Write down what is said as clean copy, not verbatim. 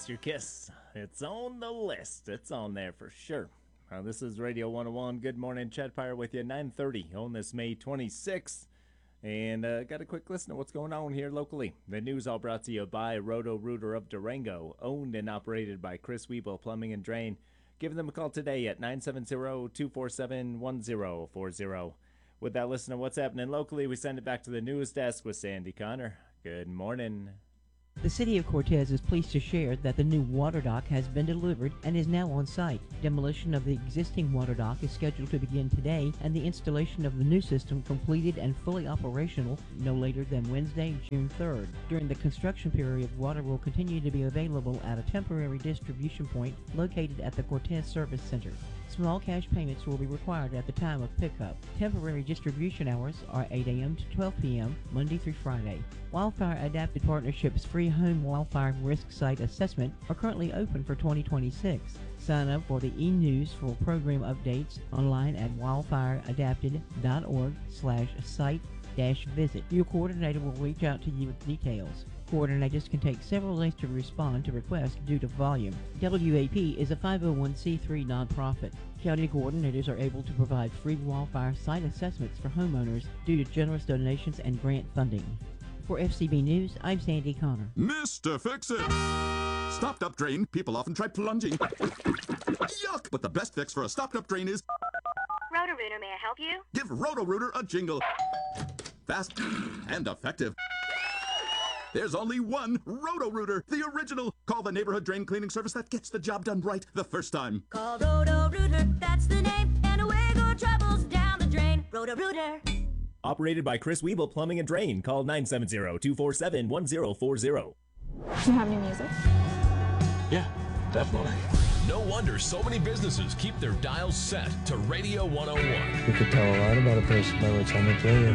Pass Your Kiss. It's on the list. It's on there for sure. This is Radio 101. Good morning. Chad Pyre with you, 9:30 on this May 26th. And got a quick listen to what's going on here locally. The news all brought to you by Roto-Rooter of Durango, owned and operated by Chris Weeble Plumbing and Drain. Give them a call today at 970-247-1040. With that listen to what's happening locally, we send it back to the news desk with Sandy Connor. Good morning. The City of Cortez is pleased to share that the new water dock has been delivered and is now on site. Demolition of the existing water dock is scheduled to begin today, and the installation of the new system completed and fully operational no later than Wednesday, June 3rd. During the construction period, water will continue to be available at a temporary distribution point located at the Cortez Service Center. Small cash payments will be required at the time of pickup. Temporary distribution hours are 8 a.m. to 12 p.m. Monday through Friday. Wildfire Adapted Partnership's free home wildfire risk site assessment are currently open for 2026. Sign up for the e-news for program updates online at wildfireadapted.org/site-visit. Your coordinator will reach out to you with details. Coordinators can take several days to respond to requests due to volume. WAP is a 501c3 nonprofit. County coordinators are able to provide free wildfire site assessments for homeowners due to generous donations and grant funding. For FCB News, I'm Sandy Connor. Mr. Fix-It! Stopped-up drain. People often try plunging. Yuck! But the best fix for a stopped-up drain is... Roto-Rooter, may I help you? Give Roto-Rooter a jingle. Fast and effective. There's only one Roto-Rooter, the original. Call the neighborhood drain cleaning service that gets the job done right the first time. Call Roto-Rooter, that's the name, and away go troubles down the drain. Roto-Rooter. Operated by Chris Weeble Plumbing and Drain. Call 970-247-1040. Do you have any music? Yeah, definitely. No wonder so many businesses keep their dials set to Radio 101. You could tell a lot about a person by what's on the player.